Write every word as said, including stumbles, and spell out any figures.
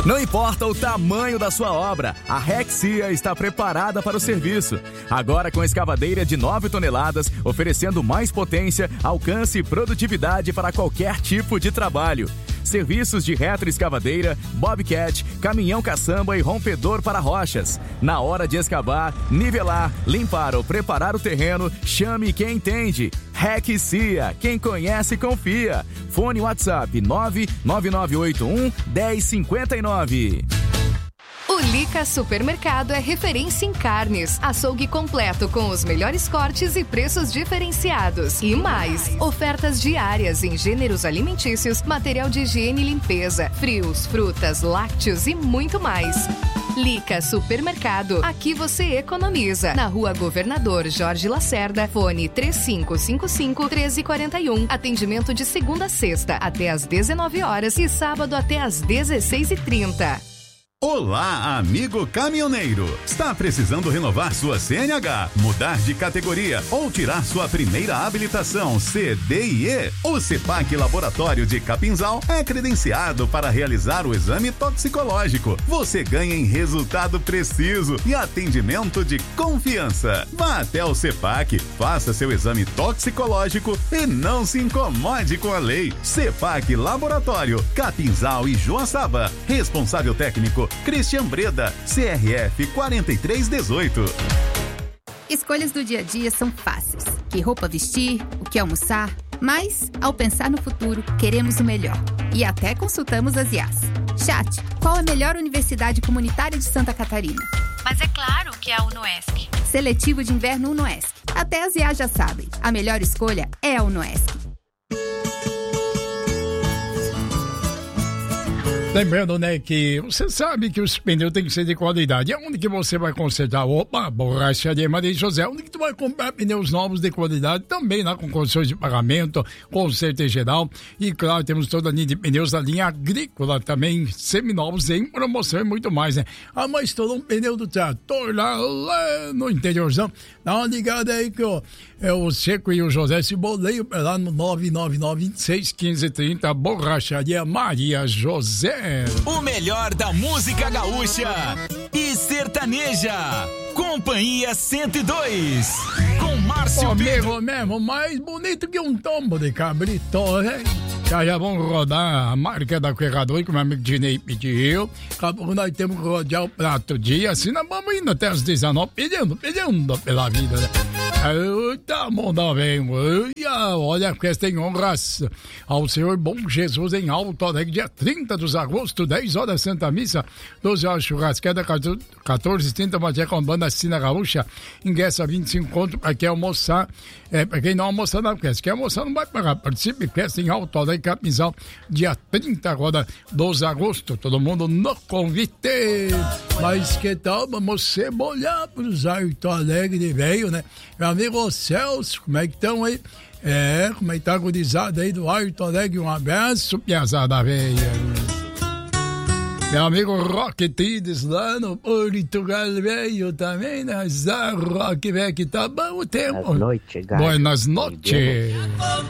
Não importa o tamanho da sua obra, a Rexia está preparada para o serviço. Agora com escavadeira de nove toneladas, oferecendo mais potência, alcance e produtividade para qualquer tipo de trabalho. Serviços de retroescavadeira, bobcat, caminhão caçamba e rompedor para rochas. Na hora de escavar, nivelar, limpar ou preparar o terreno, chame quem entende. Rexia, quem conhece confia. Fone WhatsApp nove nove nove oito um, um zero cinco nove. O Lica Supermercado é referência em carnes, açougue completo com os melhores cortes e preços diferenciados. E mais, ofertas diárias em gêneros alimentícios, material de higiene e limpeza, frios, frutas, lácteos e muito mais. Lica Supermercado, aqui você economiza. Na Rua Governador Jorge Lacerda, fone três cinco cinco cinco, um três quatro um. Atendimento de segunda a sexta até às dezenove horas e sábado até às dezesseis e trinta. Olá, amigo caminhoneiro! Está precisando renovar sua C N H, mudar de categoria ou tirar sua primeira habilitação C D I E? O CEPAC Laboratório de Capinzal é credenciado para realizar o exame toxicológico. Você ganha em resultado preciso e atendimento de confiança. Vá até o CEPAC, faça seu exame toxicológico e não se incomode com a lei. CEPAC Laboratório, Capinzal e Joaçaba. Responsável técnico Christian Breda, C R F quatro três um oito. Escolhas do dia a dia são fáceis. Que roupa vestir, o que almoçar. Mas, ao pensar no futuro, queremos o melhor. E até consultamos as I As. Chat, qual a melhor universidade comunitária de Santa Catarina? Mas é claro que é a UNOESC. Seletivo de inverno UNOESC. Até as I As já sabem. A melhor escolha é a UNOESC. Lembrando, né, que você sabe que os pneus têm que ser de qualidade. Onde que você vai consertar? Opa, Borracharia Maria José. Onde que tu vai comprar pneus novos de qualidade? Também lá com condições de pagamento, conserto em geral. E claro, temos toda a linha de pneus da linha agrícola também, seminovos em promoção e muito mais, né? Ah, mas estourou um pneu do trator lá, lá no interiorzão. Dá uma ligada aí que ó, é o Seco e o José se boleiam lá no nove nove nove, vinte e seis, quinze, trinta, Borracharia Maria José. O melhor da música gaúcha e sertaneja. Companhia cento e dois. Com Márcio oh, Pedro. Mesmo, mesmo, mais bonito que um tombo de cabrito, né? Já já vamos rodar a marca da Ferrador, que o meu amigo Dinei pediu. Acabou, nós temos que rodear o prato dia, assim nós vamos indo até as dezenove, pedindo, pedindo pela vida, né? Tá bom, tá bem. Olha, a festa em honras ao Senhor Bom Jesus em Alto Alegre, dia trinta de agosto, dez horas, Santa Missa, doze horas, churrasqueira, quatorze e trinta, Matia com banda Sina Gaúcha, ingresso a vinte e cinco conto para quem almoçar. É, para quem não almoçar na festa, quem almoçar não vai pagar. Participe, festa em Alto Alegre, Capinzal, dia trinta agora, doze de agosto, todo mundo no convite. Mas que tal, vamos cebolhar pros Alto Alegre, velho, né? Meu amigo Celso, como é que estão aí? É, como é que tá gurizada aí do Alto Alegre? Um abraço, piazada velha. Meu amigo Rock Tides lá no Portugal velho também, né? Zé Rock velho que tá bom o tempo. Boas noites, gato. Boas noites.